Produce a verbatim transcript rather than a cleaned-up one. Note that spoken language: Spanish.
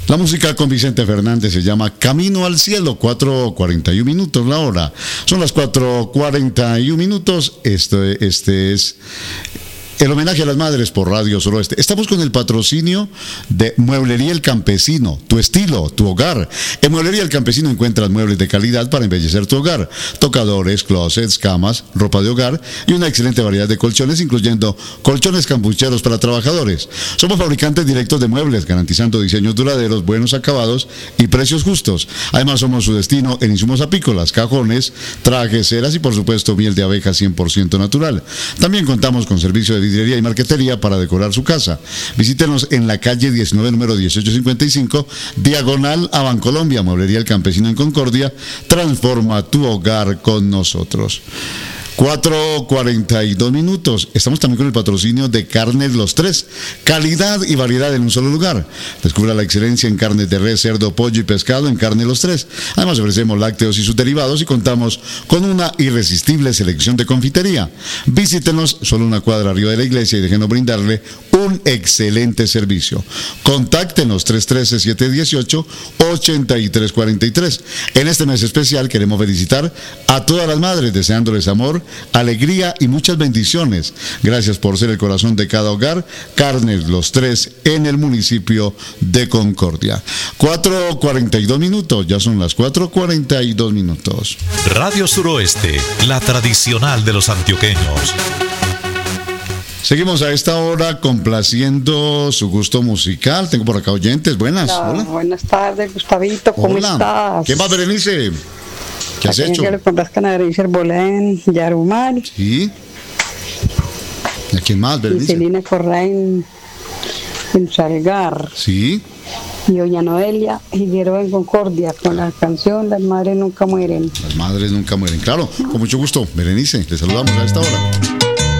La música con Vicente Fernández se llama Camino al Cielo, cuatro cuarenta y un minutos la hora. Son las cuatro cuarenta y un minutos. Este, este es el homenaje a las madres por Radio Suroeste. Estamos con el patrocinio de Mueblería El Campesino, tu estilo, tu hogar. En Mueblería El Campesino encuentras muebles de calidad para embellecer tu hogar, tocadores, closets, camas, ropa de hogar y una excelente variedad de colchones, incluyendo colchones campucheros para trabajadores. Somos fabricantes directos de muebles, garantizando diseños duraderos, buenos acabados y precios justos. Además, somos su destino en insumos apícolas, cajones, trajes, ceras y por supuesto miel de abeja cien por ciento natural. También contamos con servicio de vidriería y marquetería para decorar su casa. Visítenos en la calle diecinueve, número dieciocho cincuenta y cinco, diagonal a Bancolombia. Mueblería El Campesino en Concordia. Transforma tu hogar con nosotros. cuatro cuarenta y dos minutos. Estamos también con el patrocinio de Carnes Los Tres. Calidad y variedad en un solo lugar. Descubra la excelencia en carnes de res, cerdo, pollo y pescado en Carnes Los Tres. Además ofrecemos lácteos y sus derivados y contamos con una irresistible selección de confitería. Visítenos solo una cuadra arriba de la iglesia y déjenos brindarle un excelente servicio. Contáctenos tres uno tres, siete uno ocho, ocho tres cuatro tres. En este mes especial queremos felicitar a todas las madres deseándoles amor, alegría y muchas bendiciones. Gracias por ser el corazón de cada hogar. Carnes Los Tres en el municipio de Concordia. cuatro cuarenta y dos minutos, ya son las cuatro cuarenta y dos minutos. Radio Suroeste, la tradicional de los antioqueños. Seguimos a esta hora complaciendo su gusto musical. Tengo por acá oyentes. Buenas. Hola, Hola. Buenas tardes, Gustavito. ¿Cómo Hola. estás? ¿Qué más, Berenice? ¿Qué has hecho? Que le complazcan a Berenice Arbolén, Yarumar. Sí. ¿Y a quién más, Y Berenice? Celina Correa en, en Salgar. Sí. Y doña Noelia Higuero en Concordia con la canción Las Madres Nunca Mueren. Las madres nunca mueren. Claro, con mucho gusto. Berenice, le saludamos a esta hora.